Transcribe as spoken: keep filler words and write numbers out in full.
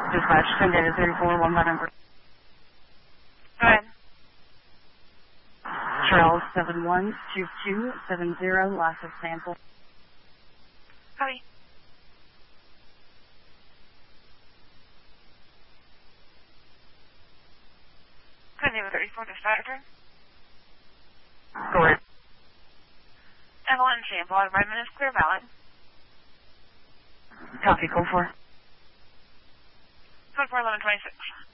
Dispatch, ten data thirty-four, one by number. Go ahead. Charles seven one two two seven zero, loss of sample. Copy. Good name of thirty-four, dispatcher. Go ahead. Evelyn sample, environment is clear, valid. Copy, go for. Code four eleven twenty-six.